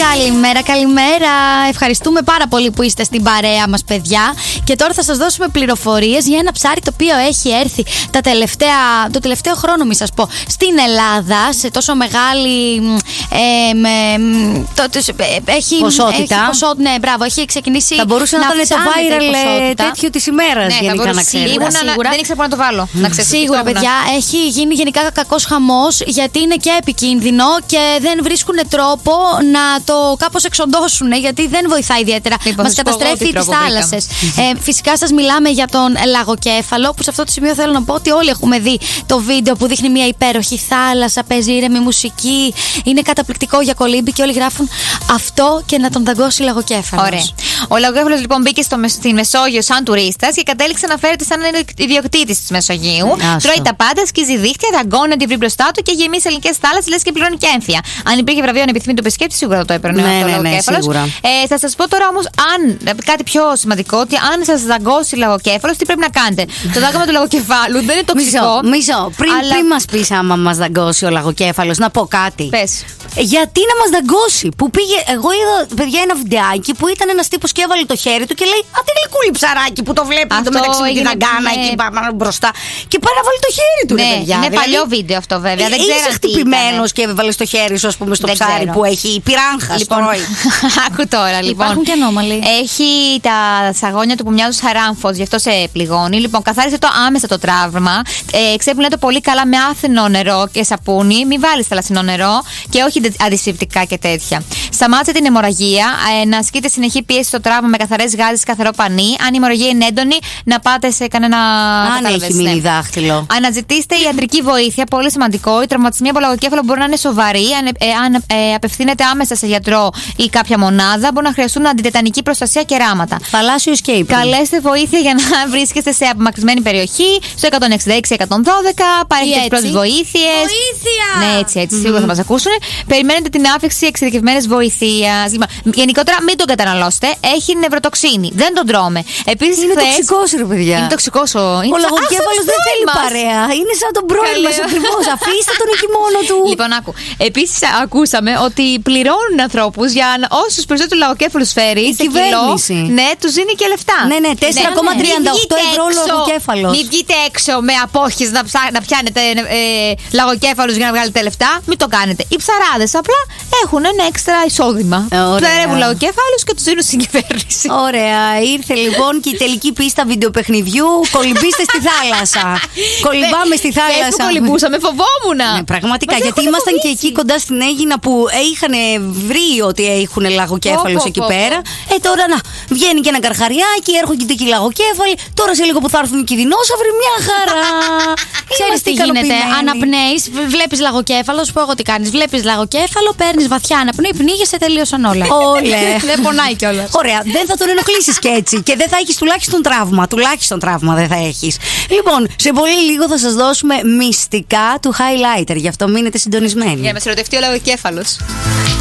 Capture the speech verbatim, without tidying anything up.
Καλημέρα, καλημέρα. Ευχαριστούμε πάρα πολύ που είστε στην παρέα μας, παιδιά. Και τώρα θα σας δώσουμε πληροφορίες για ένα ψάρι το οποίο έχει έρθει τα τελευταία, το τελευταίο χρόνο, μη σας πω, στην Ελλάδα σε τόσο μεγάλη ε, με, το, το, έχει, ποσότητα. Έχει ποσό, ναι, μπράβο, έχει ξεκινήσει. Θα μπορούσε να, να ήταν το viral τέτοιο της ημέρας. Ναι, γενικά, να ξέρετε. Σίγουρα, σίγουρα. Δεν ήξερα πού να το βάλω. Να σίγουρα, παιδιά, έχει γίνει γενικά κακός χαμός, γιατί είναι και επικίνδυνο και δεν βρίσκουν τρόπο να το κάπως εξοντώσουν, γιατί δεν βοηθάει ιδιαίτερα. Λοιπόν, μας καταστρέφει τις θάλασσες. ε, φυσικά σας μιλάμε για τον λαγοκέφαλο, που σε αυτό το σημείο θέλω να πω ότι όλοι έχουμε δει το βίντεο που δείχνει μια υπέροχη θάλασσα, παίζει ήρεμη μουσική, είναι καταπληκτικό για κολύμπη και όλοι γράφουν αυτό και να τον δαγκώσει λαγοκέφαλος. Ωραία. Ο λαγοκέφαλος λοιπόν μπήκε στο, στη Μεσόγειο σαν τουρίστας και κατέληξε να φέρεται σαν ιδιοκτήτης της Μεσογείου. Άστο. Τρώει τα πάντα, σκίζει δίχτυα, δαγκώνει ό,τι βρει μπροστά του και γεμίσει ελληνικές θάλασσες, λες και πληρώνει και έμφυα. Αν υπήρχε βραβείο ανεπιθύμητο επισκέπτη, σίγουρα θα το έπαιρνε ναι, αυτό ο ναι, λαγοκέφαλος. Ναι, ε, θα σας πω τώρα όμως, αν κάτι πιο σημαντικό, ότι αν σας δαγκώσει λαγοκέφαλος, τι πρέπει να κάνετε. Το δάγκωμα του λαγοκεφάλου δεν είναι τοξικό. Μισό, μισό. Πριν, αλλά... πριν μας πεις άμα μας δαγκώσει ο λαγοκέφαλος, να πω κάτι. Πες. Γιατί να μας δαγκώσει, που πήγε. Εγώ είδα, παιδιά, ένα βιντεάκι που ήταν ένας τύπος και έβαλε το χέρι του και λέει: α, τι γλυκούλη ψαράκι που το βλέπει το μεταξύ με την αγκάνα ναι. εκεί πάνω μπροστά. Και πάει να βάλει το χέρι του, ναι, ρε παιδιά. Είναι δηλαδή, παλιό βίντεο αυτό, βέβαια. Δεν ξέρω. Είσαι χτυπημένος και έβαλε το χέρι σου, ας πούμε, στο δεν ψάρι ξέρω. που έχει πυράγχα. Λοιπόν, άκου τώρα, λοιπόν. Υπάρχουν και ανώμαλοι. Έχει τα σαγόνια του που μοιάζουν σαν ράμφος, γι' αυτό σε πληγώνει. Λοιπόν, καθάρισε το άμεσα το τραύμα. Ε, ξέπλυνε το πολύ καλά με άθινο νερό και σαπούνι. Μην βάλει θαλασσινό νερό και όχι αντισηπτικά και τέτοια. Σταμάτησε την αιμορραγία. Ε, να ασκείτε συνεχή πίεση στο τραύμα με καθαρές γάζες, καθαρό πανί. Αν η αιμορραγία είναι έντονη, να πάτε σε κανένα. Αν έχει μείνει δάχτυλο. Αναζητήστε ιατρική βοήθεια. Πολύ σημαντικό. Οι τραυματισμοί από λαγοκέφαλο μπορεί να είναι σοβαροί. Αν, ε, αν ε, απευθύνετε άμεσα σε γιατρό ή κάποια μονάδα, μπορεί να χρειαστούν αντιτετανική προστασία και ράματα. Θαλάσσιο escape. Καλέστε βοήθεια για να βρίσκεστε σε απομακρυσμένη περιοχή στο εκατόν εξήντα έξι εκατόν δώδεκα. Πάρετε τις πρώτες βοήθειες. Βοήθεια! Ναι, έτσι, έτσι. Mm-hmm. Σίγουρα θα μας ακούσουν. Περιμένετε την άφηξη εξειδικευμένης βοηθείας. Γενικότερα, μην τον καταναλώσετε. Έχει νευροτοξίνη. Δεν τον τρώμε. Επίσης, είναι χθες... τοξικός, ρε παιδιά. Είναι τοξικός ο. Ο λαγοκέφαλος δεν θέλει παρέα. Είναι σαν τον πρώην μας ακριβώς. Αφήστε τον εκεί μόνο του. Λοιπόν, άκου. Επίσης, ακούσαμε ότι πληρώνουν ανθρώπους για όσους περισσότερους λαγοκέφαλους φέρει. Η κυβέρνηση. Κιλό, ναι, τους δίνει και λεφτά. Ναι, ναι, τέσσερα κόμμα τριάντα οκτώ ευρώ λαγοκέφαλος. Μην βγείτε έξω με απόχες να, ψά, να πιάνετε ε, λαγοκέφαλους για να βγάλετε λεφτά. Μην το κάνετε. Οι ψαράδες απλά έχουν ένα έξτρα εισόδημα. Ψαρεύουν λαγοκέφαλους και τους δίνουν στην κυβέρνηση. Ωραία. Ήρθε λοιπόν και η τελική πίστα βιντεοπαιχνιδιού. Κολυμπήστε στη θάλασσα. Κολυμπάμε στη θάλασσα. Δεν κολυμπούσαμε, φοβόμουν. Ναι, πραγματικά. Γιατί ήμασταν και εκεί κοντά στην Αίγινα που είχαν βρει ότι έχουν λαγοκέφαλους εκεί πέρα. Ε, τώρα να βγαίνει και ένα καρχαριάκι, έρχονται και οι λαγοκέφαλοι. Τώρα σε λίγο που θα έρθουν και οι δεινόσαυροι, μια χαρά. Ξέρεις τι γίνεται. Αναπνέεις, βλέπεις λαγοκέφαλο, σου πω εγώ τι κάνεις. Βλέπεις λαγοκέφαλο, παίρνεις βαθιά αναπνοή, πνίγεσαι, τελείωσαν όλα. Όλε. Δεν πονάει κιόλας. Ωραία, δεν θα τον ενοχλήσεις και έτσι. Και δεν θα έχεις τουλάχιστον τραύμα. Τουλάχιστον τραύμα δεν θα έχεις. Λοιπόν, σε πολύ λίγο θα σας δώσουμε μυστικά του highlighter. Γι' αυτό μείνετε συντονισμένοι. Για να με σε ρωτευτεί ο λαγοκέφαλος.